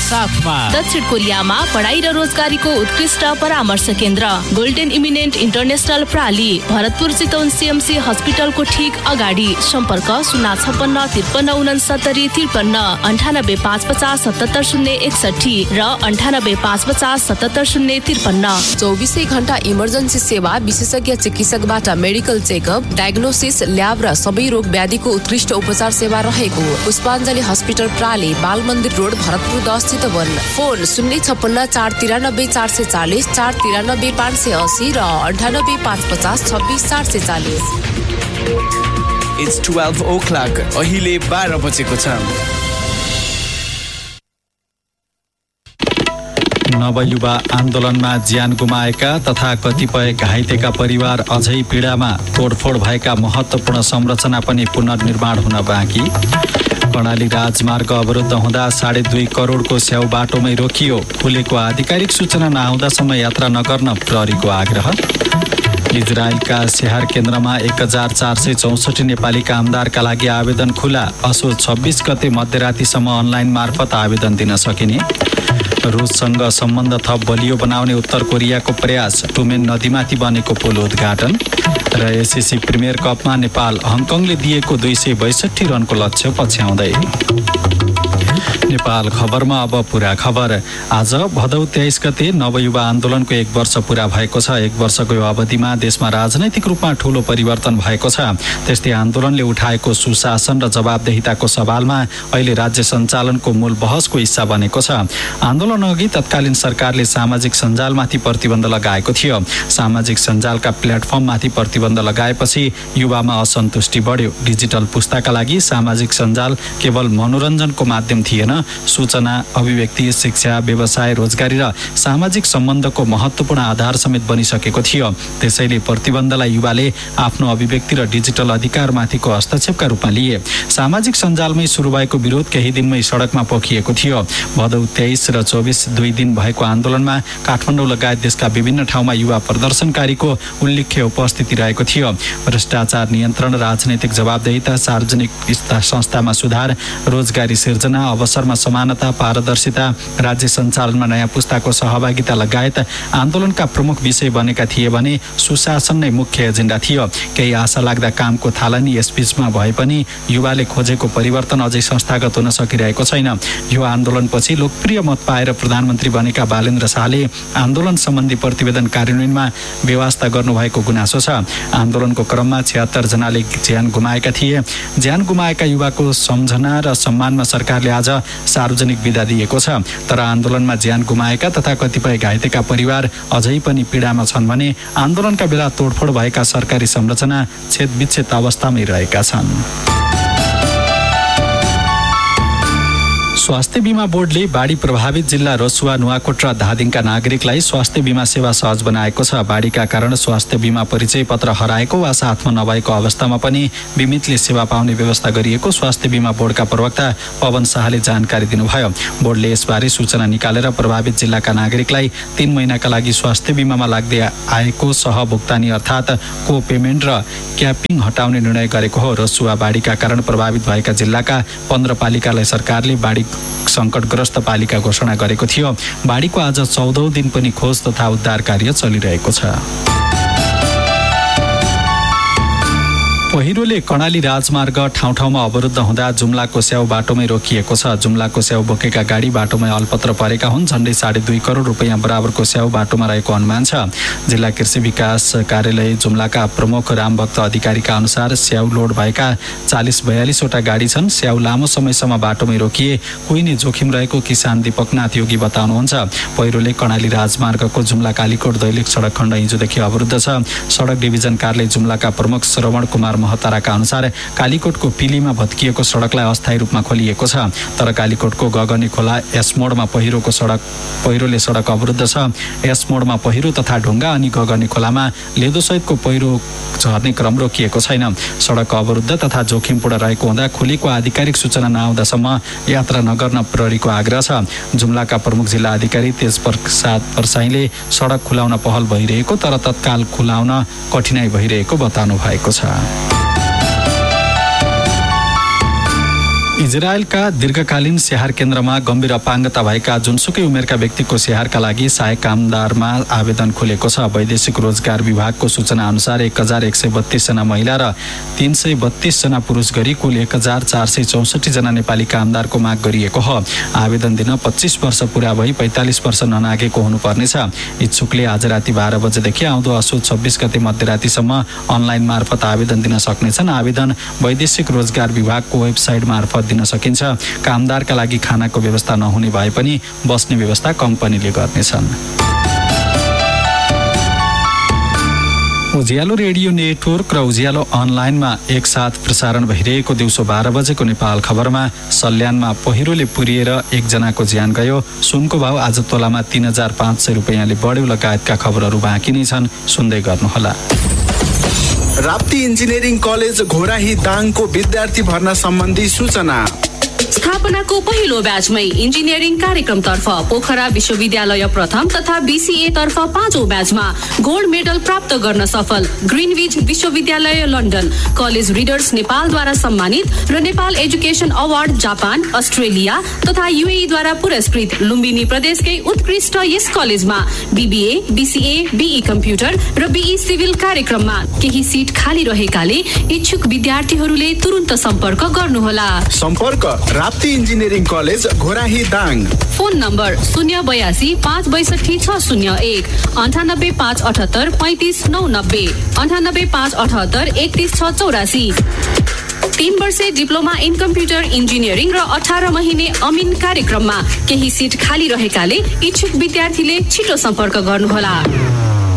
साथमा दक्षिण कोरियामा पढाइ र रोजगारीको उत्कृष्ट परामर्श केन्द्र golden eminent international प्राली Bharatpur Chitwan CMC हस्पिटलको ठीक अगाडि। सम्पर्क 056-93-53-98-550-77-061 र 98-550-77-053। 24 घण्टा इमर्जेन्सी सेवा, विशेषज्ञ चिकित्सकबाट मेडिकल चेकअप, डायग्नोसिस, ल्याब र सबै रोग व्याधिको उत्कृष्ट उपचार सेवा रहेको पुष्पाञ्जली हस्पिटल प्राली, बाल मन्दिर रोड, भरतपुर 10 चितवन। फोन 056-493-440, 493-580 र 98-550-26-440। It's 12 o'clock. अहिले 12 बजेको छ। नवयुवा आन्दोलनमा ज्यान गुमाएका तथा कतिपय घाइतेका परिवार अझै पीडामा। तोडफोड भएका महत्त्वपूर्ण संरचना पनि पुनर्निर्माण हुन बाँकी। कर्णाली राजमार्ग अवरुद्ध हुँदा 2.5 करोडको स्याउ बाटोमै रोकियो। खुलेको आधिकारिक सूचना नआउँदासम्म यात्रा नगर्न प्रहरीको आग्रह। इजरायलका स्याहार केन्द्रमा 1464 नेपाली कामदारका लागि आवेदन खुला। असोज 26 गते मध्यरातीसम्म अनलाइन मार्फत आवेदन दिन सकिने। रुससँग सम्बन्ध थप बलियो बनाउने उत्तर कोरियाको प्रयास। टुमेन नदीमाथि बनेको पुल उद्घाटन। र एसएससी प्रिमियर कपमा नेपाल हङकङले दिएको 262 रनको लक्ष्य पछ्याउँदै। नेपाल खबरमा अब पुरा खबर। आज भदौ 23 गते नवयुवा आन्दोलनको 1 वर्ष पूरा भएको छ। 1 वर्षको यो अवधिमा देशमा राजनैतिक रूपमा ठूलो परिवर्तन भएको छ। त्यस्तै आन्दोलनले उठाएको सुशासन र जवाबदेहिताको सवालमा अहिले राज्य सञ्चालनको मूल बहसको हिस्सा बनेको छ। आन्दोलन अघि तत्कालीन सरकारले सामाजिक सञ्जालमाथि प्रतिबन्ध लगाएको थियो। सामाजिक सञ्जालका प्लेटफर्ममाथि प्रतिबन्ध लगाएपछि युवामा असन्तुष्टि बढ्यो। डिजिटल पुस्ताका लागि सामाजिक सञ्जाल केवल मनोरञ्जनको माध्यम थिएन, सूचना, अभिव्यक्ति, शिक्षा, व्यवसाय, रोजगारी र सामाजिक सम्बन्धको महत्त्वपूर्ण आधार समेत बनिसकेको थियो। त्यसैले प्रतिबन्धलाई युवाले आफ्नो अभिव्यक्ति र डिजिटल अधिकारमाथिको हस्तक्षेपका रूपमा लिए। सामाजिक सञ्जालमै सुरु भएको विरोध केही दिनमै सडकमा पोखिएको थियो। भदौ 23 र 24 2 दिन भएको आन्दोलनमा काठमाडौँ लगायत देशका विभिन्न ठाउँमा युवा प्रदर्शनकारीको उल्लेख्य उपस्थिति रहेको थियो। भ्रष्टाचार नियन्त्रण, राजनैतिक जवाबदेहिता, सार्वजनिक संस्थामा सुधार, रोजगारी सिर्जना, अवसरमा समानता, पारदर्शिता, राज्य सञ्चालनमा नयाँ पुस्ताको सहभागिता लगायत आन्दोलनका प्रमुख विषय बनेका थिए भने सुशासन नै मुख्य एजेन्डा थियो। केही आशा लाग्दा कामको थालनी यसबीचमा भए पनि युवाले खोजेको परिवर्तन अझै संस्थागत हुन सकिरहेको छैन। यो आन्दोलनपछि लोकप्रिय मत पाएर प्रधानमन्त्री बनेका बालेन्द्र शाहले आन्दोलन सम्बन्धी प्रतिवेदन कार्यान्वयनमा व्यवस्था गर्नुभएको गुनासो छ। आन्दोलनको क्रममा 76 जनाले ज्यान गुमाएका थिए। ज्यान गुमाएका युवाको सम्झना र सम्मानमा सरकारले आज सार्वजनिक बिदा दिएको छ। तर आन्दोलनमा ज्यान गुमाएका तथा कतिपय घाइतेका परिवार अझै पनि पीडामा छन् भने आन्दोलनका बेला तोडफोड भएका सरकारी संरचना छेदविच्छेद अवस्थामै रहेका छन्। स्वास्थ्य बीमा बोर्डले बाढी प्रभावित जिल्ला रसुवा, नुवाकोट र धादिङका नागरिकलाई स्वास्थ्य बीमा सेवा सहज बनाएको छ। बाढीका कारण स्वास्थ्य बीमा परिचय पत्र हराएको वा साथमा नभएको अवस्थामा पनि बिमितले सेवा पाउने व्यवस्था गरिएको स्वास्थ्य बीमा बोर्डका प्रवक्ता पवन शाहले जानकारी दिनुभयो। बोर्डले यसबारे सूचना निकालेर प्रभावित जिल्लाका नागरिकलाई 3 महिनाका लागि स्वास्थ्य बीमामा लाग्दै आएको सहभुक्तानी अर्थात् को पेमेन्ट र क्यापिङ हटाउने निर्णय गरेको हो। रसुवा बाढीका कारण प्रभावित भएका जिल्लाका 15 पालिकालाई सरकारले बाढी संकटग्रस्त पालिका घोषणा गरेको थियो। बाढीको आज 14औं दिन पनि खोज तथा उद्धार कार्य चलिरहेको छ। पहिरोले कर्णाली राजमार्ग ठाउँ ठाउँमा अवरुद्ध हुँदा जुम्लाको स्याउ बाटोमै रोकिएको छ। जुम्लाको स्याउ बोकेका गाडी बाटोमै अल्पत्र परेका हुन्। झण्डै 2.5 करोड रुपियाँ बराबरको स्याउ बाटोमा रहेको अनुमान छ। जिल्ला कृषि विकास कार्यालय जुम्लाका प्रमुख रामभक्त अधिकारीका अनुसार स्याउ लोड भएका 40-42 वटा गाडी छन्। स्याउ लामो समयसम्म बाटोमै रोकिए कुहिने जोखिम रहेको किसान दीपकनाथ योगी बताउनुहुन्छ। पहिरोले कर्णाली राजमार्गको जुम्ला कालीकोट दैलेख सडक खण्ड हिजोदेखि अवरुद्ध छ। सडक डिभिजन कार्यालय जुम्लाका प्रमुख श्रवण कुमार महताराका अनुसार कालीकोटको पिलीमा भत्किएको सडकलाई अस्थायी रूपमा खोलिएको छ। तर कालीकोटको गगनी खोला एस मोडमा पहिरोले सडक अवरुद्ध छ। एस मोडमा पहिरो तथा ढुङ्गा अनि गगनी खोलामा लेदो सहितको पहिरो झर्ने क्रम रोकिएको छैन। सडक अवरुद्ध तथा जोखिमपूर्ण रहेको हुँदा खुलेको आधिकारिक सूचना नआउँदासम्म यात्रा नगर्न प्रहरीको आग्रह छ। जुम्लाका प्रमुख जिल्ला अधिकारी तेज प्रसाद परसाईले सडक खुलाउन पहल भइरहेको तर तत्काल खुलाउन कठिनाई भइरहेको बताउनु भएको छ। इजरायलका दीर्घकालीन स्याहार केन्द्रमा गम्भीर अपाङ्गता भएका जुनसुकै उमेरका व्यक्तिको स्याहारका लागि सहायक कामदारमा आवेदन खुलेको छ। वैदेशिक रोजगार विभागको सूचना अनुसार 1132 जना महिला र 332 जना पुरुष गरी कुल 1464 जना नेपाली कामदारको माग गरिएको हो। आवेदन दिन 25 वर्ष पुरा भई 45 वर्ष ननागेको हुनुपर्नेछ। इच्छुकले आज राति 12 बजेदेखि आउँदो असोज 26 गते मध्यरातिसम्म अनलाइन मार्फत आवेदन दिन सक्नेछन्। आवेदन वैदेशिक रोजगार विभागको वेबसाइट मार्फत दिन सकिन्छ। कामदारका लागि खानाको व्यवस्था नहुने भए पनि बस्ने व्यवस्था कम्पनीले गर्नेछन्। उज्यालो रेडियो नेटवर्क र उज्यालो अनलाइनमा एकसाथ प्रसारण भइरहेको दिउँसो 12 बजेको नेपाल खबरमा सल्यानमा पहिरोले पुरिएर एकजनाको ज्यान गयो। सुनको भाव आज तोलामा 3500 रुपियाँले बढ्यो लगायतका खबरहरू बाँकी नै छन्, सुन्दै गर्नुहोला। राप्ती इन्जिनियरिङ कलेज घोराही दाङको विद्यार्थी भर्ना सम्बन्धी सूचना। स्थापनाको पहिलो ब्याचमै इन्जिनियरिङ कार्यक्रमतर्फ पोखरा विश्वविद्यालय प्रथम तथा BCA तर्फ 5औं ब्याचमा गोल्ड मेडल प्राप्त गर्न सफल ग्रिनविच विश्वविद्यालय लन्डन, कलेज रिडर्स नेपालद्वारा सम्मानित र Nepal education award Japan, Australia तथा UAE द्वारा पुरस्कृत लुम्बिनी प्रदेशकै उत्कृष्ट यस कलेजमा BBA, BCA, BE कम्प्युटर र BE सिभिल कार्यक्रममा केही सिट खाली रहेकाले इच्छुक विद्यार्थीहरूले तुरुन्त सम्पर्क गर्नुहोला। सम्पर्क Rapti engineering college Ghorahi Dang. Phone number 082 562 601 98 578 35 990 98 578 31 684। 3 वर्षे डिप्लोमा इन कम्प्युटर इन्जिनियरिङ र 18 महिने अमिन कार्यक्रममा केही सिट खाली रहेकाले इच्छुक विद्यार्थीले छिटो सम्पर्क गर्नुहोला।